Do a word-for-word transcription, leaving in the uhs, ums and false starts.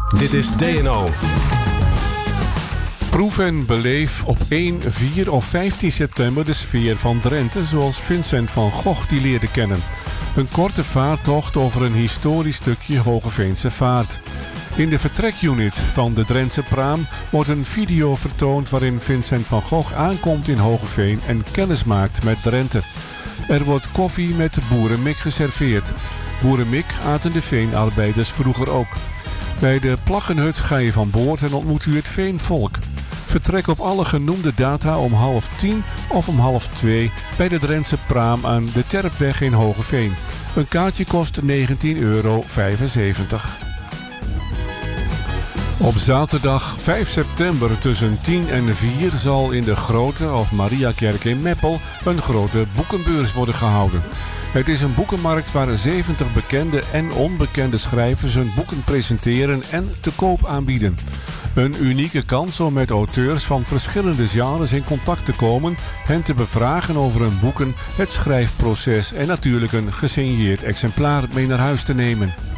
Dit is D N O. Proef en beleef op één, vier of vijftien september de sfeer van Drenthe zoals Vincent van Gogh die leerde kennen. Een korte vaartocht over een historisch stukje Hoogeveense vaart. In de vertrekunit van de Drentse praam wordt een video vertoond waarin Vincent van Gogh aankomt in Hoogeveen en kennis maakt met Drenthe. Er wordt koffie met Boeren Mick geserveerd. Boeren Mick aten de veenarbeiders vroeger ook. Bij de plaggenhut ga je van boord en ontmoet u het veenvolk. Vertrek op alle genoemde data om half tien of om half twee bij de Drentse praam aan de Terpweg in Hoogeveen. Een kaartje kost negentien euro vijfenzeventig. Op zaterdag vijf september tussen tien en vier zal in de Grote of Mariakerk in Meppel een grote boekenbeurs worden gehouden. Het is een boekenmarkt waar zeventig bekende en onbekende schrijvers hun boeken presenteren en te koop aanbieden. Een unieke kans om met auteurs van verschillende genres in contact te komen, hen te bevragen over hun boeken, het schrijfproces en natuurlijk een gesigneerd exemplaar mee naar huis te nemen.